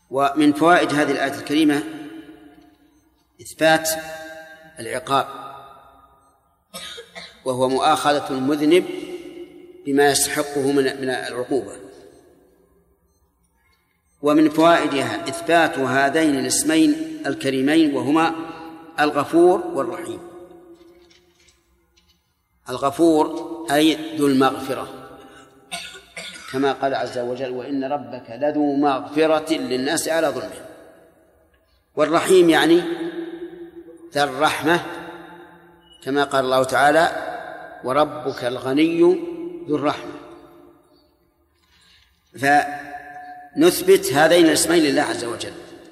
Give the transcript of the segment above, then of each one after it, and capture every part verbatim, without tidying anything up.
ومن فوائد هذه الآية الكريمة إثبات العقاب، وهو مؤاخذة المذنب بما يستحقه من العقوبة. ومن فوائدها إثبات هذين الاسمين الكريمين، وهما الغفور والرحيم. الغفور أي ذو المغفرة، كما قال عز وجل: وإن ربك لذو مغفرة للناس على ظلمهم. والرحيم يعني ذا الرحمة، كما قال الله تعالى: وربك الغني ذو الرحمة. فنثبت هذين الاسمين لله عز وجل،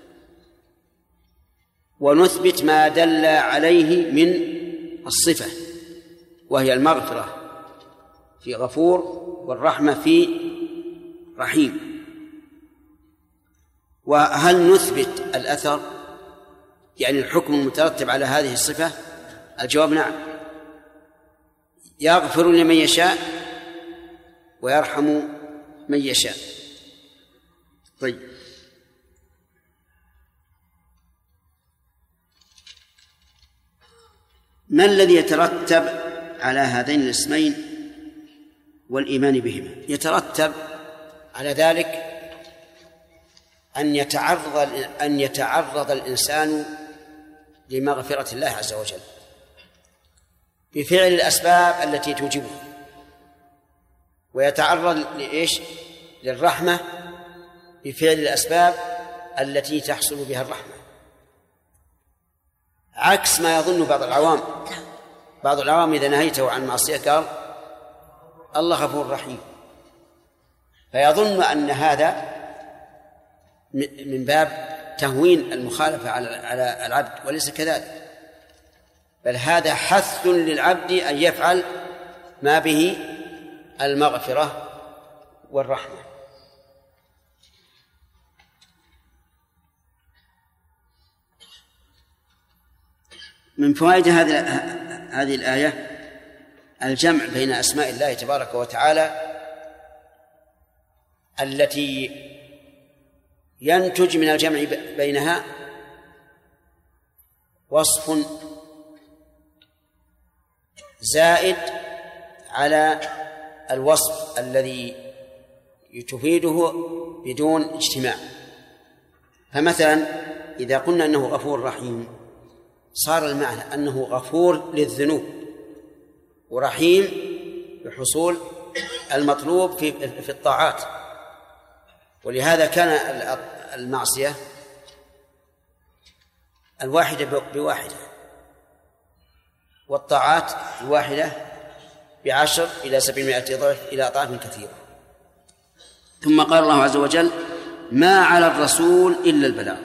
ونثبت ما دل عليه من الصفة، وهي المغفرة في غفور، والرحمة في رحيم. وهل نثبت الأثر، يعني الحكم المترتب على هذه الصفة؟ الجواب نعم، يغفر لمن يشاء ويرحم من يشاء. طيب، ما الذي يترتب على هذين الاسمين والإيمان بهما؟ يترتب على ذلك أن يتعرض أن يتعرض الإنسان لمغفرة الله عز وجل بفعل الأسباب التي توجبه، ويتعرض لإيش؟ للرحمة بفعل الأسباب التي تحصل بها الرحمة، عكس ما يظن بعض العوام. بعض العوام إذا نهيته عن معصية قال الله غفور رحيم، فيظن أن هذا من باب تهوين المخالفة على العبد، وليس كذلك، بل هذا حث للعبد أن يفعل ما به المغفرة والرحمة. من فوائد هذه هذه الآية الجمع بين أسماء الله تبارك وتعالى التي ينتج من الجمع بينها وصف زائد على الوصف الذي تفيده بدون اجتماع. فمثلا إذا قلنا أنه غفور رحيم، صار المعنى أنه غفور للذنوب ورحيم بحصول المطلوب في في الطاعات. ولهذا كان المعصية الواحدة بواحدة، والطاعات الواحدة بعشر إلى سبعمائة ضعف إلى أضعاف كثيرة. ثم قال الله عز وجل: ما على الرسول إلا البلاغ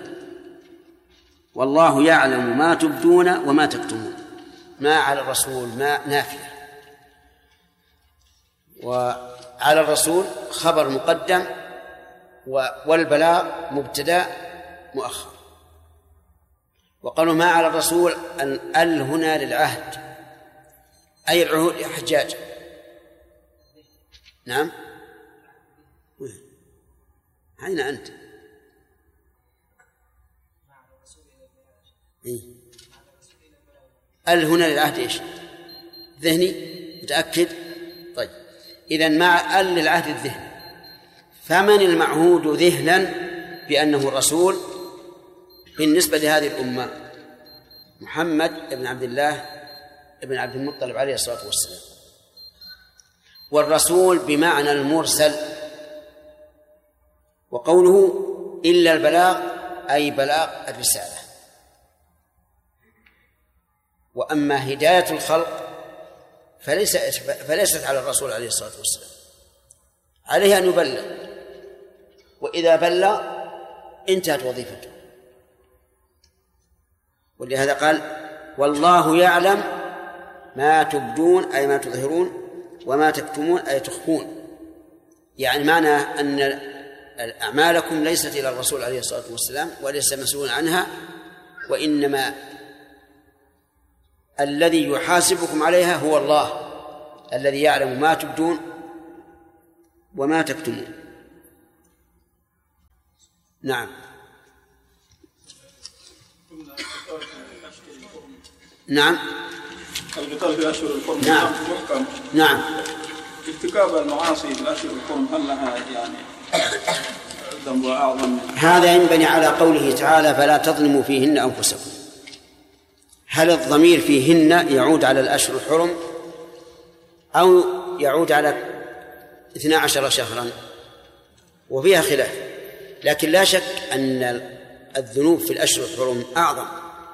والله يعلم ما تبدون وما تكتمون. ما على الرسول ما نافية، وعلى الرسول خبر مقدم، والبلاغ مبتدأ مؤخر. وقالوا ما على الرسول أن ال هنا للعهد، أي العهود يا حجاج. نعم، أين أنت؟ إيه؟ ال هنا للعهد إيش؟ ذهني؟ متأكد؟ طيب، إذن مع ال للعهد الذهني، فمن المعهود ذهنا بأنه الرسول بالنسبة لهذه الأمة؟ محمد بن عبد الله بن عبد المطلب عليه الصلاة والسلام. والرسول بمعنى المرسل. وقوله إلا البلاغ أي بلاغ الرسالة. وأما هداية الخلق فليس فليست على الرسول عليه الصلاة والسلام، عليه أن يبلغ، وإذا بلغ انتهت وظيفته. ولهذا قال: والله يعلم ما تبدون أي ما تظهرون، وما تكتمون أي تخفون. يعني معنى أن أعمالكم ليست إلى الرسول عليه الصلاة والسلام وليس مسؤول عنها، وإنما الذي يحاسبكم عليها هو الله الذي يعلم ما تبدون وما تكتمون. نعم. نعم. القتال في أشهر الحرم نعم محكم. نعم. ارتكاب المعاصي في الأشهر الحرم هل لها يعني ذنب أعظم؟ هذا ينبني على قوله تعالى فلا تظلموا فيهن أنفسكم. هل الضمير فيهن يعود على الأشهر الحرم أو يعود على اثنا عشر شهرا؟ وفيها خلاف، لكن لا شك أن الذنوب في الأشهر الحرم أعظم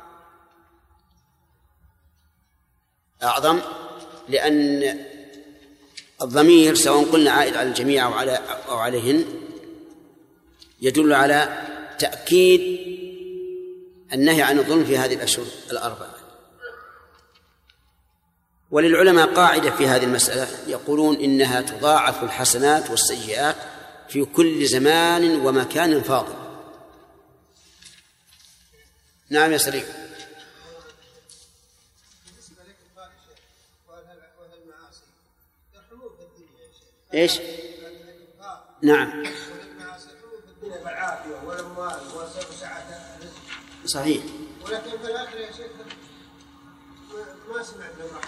أعظم لأن الضمير سواء قلنا عائد على الجميع أو على أو عليهن يدل على تأكيد النهي عن الظلم في هذه الأشهر الأربعة. وللعلماء قاعدة في هذه المسألة، يقولون إنها تضاعف الحسنات والسيئات في كل زمان ومكان فاضل. نعم يا سليم. ايش؟ نعم صحيح. ولكن في الآخر يا شيخ ما سمعت له.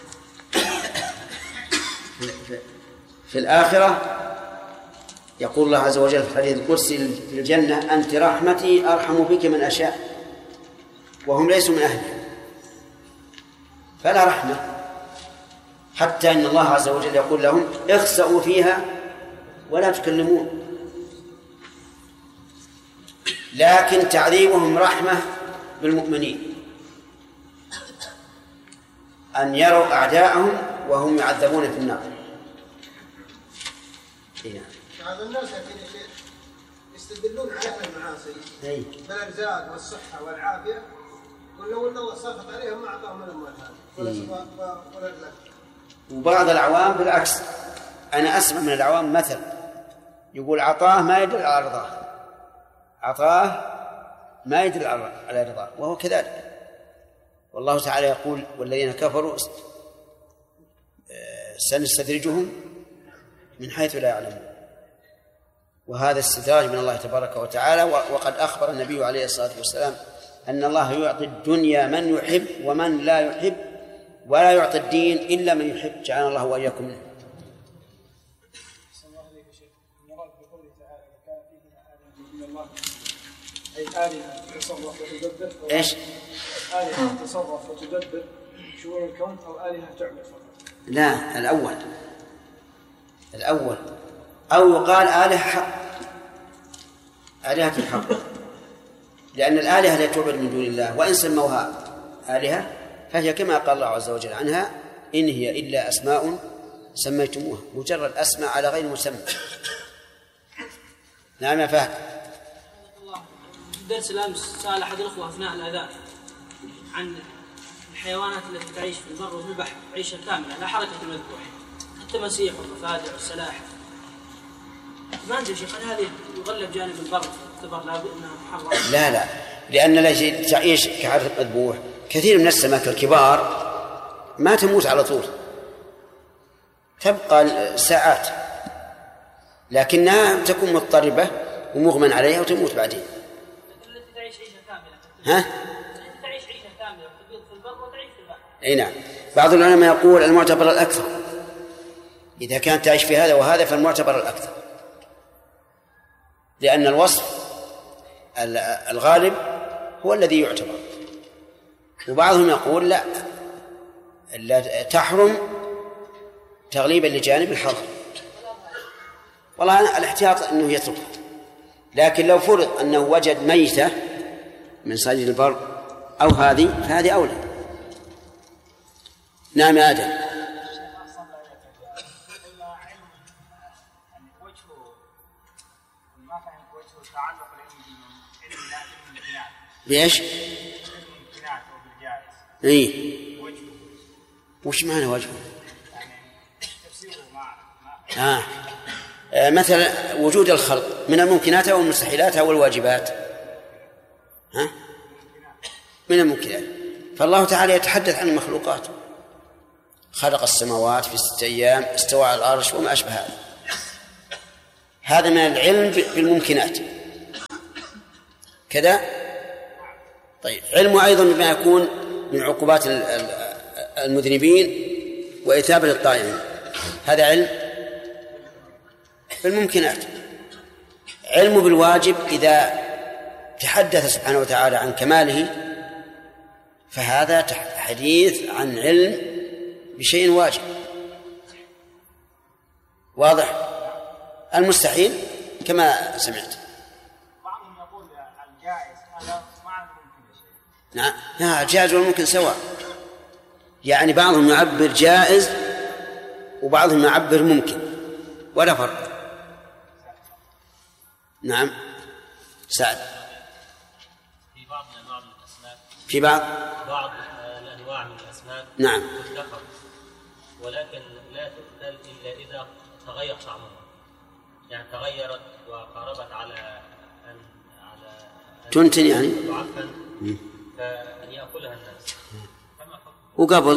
في الآخرة يقول الله عز وجل في الحديث القدسي في الجنة أنت رحمتي أرحم بك من أشاء، وهم ليسوا من أهلها فلا رحمة، حتى إن الله عز وجل يقول لهم اخسأوا فيها ولا تكلمون. لكن تعذيبهم رحمة بالمؤمنين، أن يروا أعداءهم وهم يعذبون في النار. بعض الناس يستدلون على أهل المعاصي بالأرزاق والصحة والعافية، ولو أن الله سخط عليهم ما أعطاهم من المال هذا. وبعض العوام بالعكس، أنا أسمع من العوام مثل يقول عطاه ما يدل على رضاه، عطاه ما يدل على رضاه، وهو كذلك. والله تعالى يقول والذين كفروا سنستدرجهم من حيث لا يعلمون، وهذا استدراج من الله تبارك وتعالى. وقد أخبر النبي عليه الصلاة والسلام أن الله يعطي الدنيا من يحب ومن لا يحب، ولا يعطي الدين إلا من يحب، جعلنا الله وإياكم منه. آلهة تصرف وتدبر، إيش؟ آلهة تصرف وتدبر شؤون الكون، أو آلهة تعبد فقط؟ لا، الأول الأول أو يقال آلهة حق، آلهة الحق، لأن الآلهة لا تعبد من دون الله، وإن سموها آلهة فهي كما قال الله عز وجل عنها إن هي إلا أسماء سميتموها، مجرد أسماء على غير مسمى. نعم يا فهد. درس الأمس سأل أحد الأخوة أثناء الأذان عن الحيوانات التي تعيش في البر وفي البحر عيشة كاملة لا حركة المذبوح، التماسيح والضفادع والسلاحف. ما أدري شيخ هل هذه يغلب جانب البر تعتبر لا بأنها محرمة؟ لا لا، لأن التي تعيش كعادة المذبوح كثير من السمك الكبار ما تموت على طول، تبقى ساعات، لكنها تكون مضطربة ومغمى عليها وتموت بعدين. التي تعيش عيشة كاملة. ها؟ التي تعيش عيشة كاملة تبيض في البر وتعيش في البحر. أي نعم. بعض العلماء يقول المعتبر الأكثر، إذا كانت تعيش في هذا وهذا فالمعتبر الأكثر، لأن الوصف الغالب هو الذي يعتبر. وبعضهم يقول لا، لا تحرم تغليبا لجانب الحظر. والله أنا الاحتياط أنه يتركه، لكن لو فرض أنه وجد ميتة من صيد البر أو هذه فهذه أولى. نعم يا آدم. بإيش؟ إيه؟ وش معنى وجهه؟ آه. آه مثلا وجود الخلق من الممكنات أو المستحيلات أو الواجبات. ها؟ من الممكنات. فالله تعالى يتحدث عن المخلوقات، خلق السماوات في ستة أيام، استوى على العرش وما أشبه هذا. هذا من العلم بالممكنات كذا. طيب علمه أيضا بما يكون من عقوبات المذنبين وإثابة الطائعين، هذا علم بالممكنات. علمه بالواجب إذا تحدث سبحانه وتعالى عن كماله فهذا حديث عن علم بشيء واجب واضح. المستحيل كما سمعت. بعضهم يقول الجائز هذا مع الممكن. نعم، لا الجائز والممكن سواء، يعني بعضهم يعبر جائز وبعضهم يعبر ممكن ولا فرق. نعم سعد. في بعض الأنواع من الأسماك في بعض بعض الأنواع من الأسماك نعم تتلقى ولكن لا تؤكل إلا إذا تغير طعمها، يعني تغيرت وقاربت على أن على أن تنتن يعني تعفن فأن يأكلها الناس. فما حكم؟ وقبل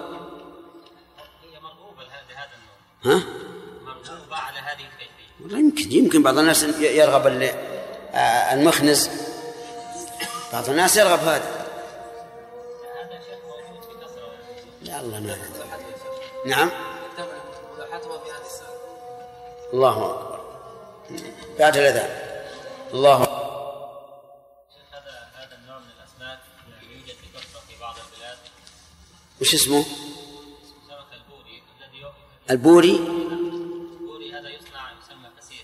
هي مرغوبة لهذا النوع. ها؟ مرغوبة على هذه الكيفية. يمكن يمكن بعض الناس يرغب المخنز، بعض الناس يرغب هذا. هذا شيء موجود في كثرة. لا الله ما نعم. ملاحظتها في هذه السنة. الله أكبر. بعد الأذان الله أكبر. هذا هذا النوع من الأسماك يعني يوجد في كثرة في بعض البلاد. وش اسمه؟ سمك البوري الذي البوري. البوري هذا يصنع يسمى فسيخ.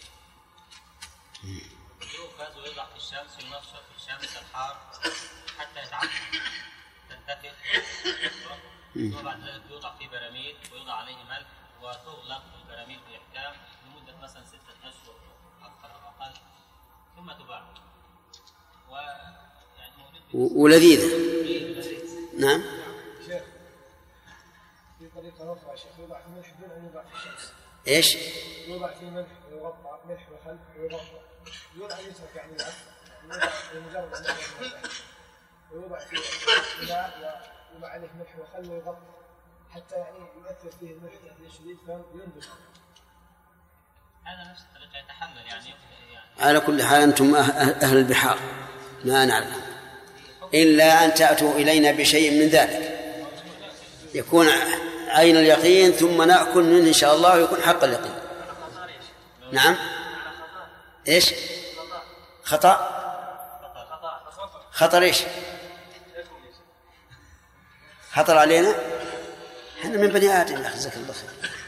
يؤخذ ويوضع في الشمس ينشر في الشمس الحار حتى يتعفن تنتفخ ثم بعد ذلك يوضع في براميل ويوضع عليه ملح وتغلق البراميل بإحكام لمدة مثلا ستة أشهر أكثر أو أقل ثم تباع. ويعني موجود ولذيذة. نعم. شيخ في طريقة أخرى شيخ يوضع في ملح دون أن يوضع في الشمس. إيش؟ يوضع في ملح ويغطى ملح وخل ويغطى دون أن يترك يعني العفن، يوضع بمجرد أن يوضع ويوضع في إناء ويوضع عليه ملح وخل ويغطى حتى يعني يؤثر فيه الملح تأثير شديد فينضج. هذا نفس الطريقة يتحلل يعني, يعني على كل حال أنتم أهل البحار ما نعرف إلا أن تأتوا إلينا بشيء من ذلك يكون عين اليقين ثم نأكل منه إن شاء الله ويكون حق اليقين. نعم. إيش؟ خطأ. خطر إيش؟ خطر علينا؟ إحنا من بني آدم يا أخي جزاك الله خير.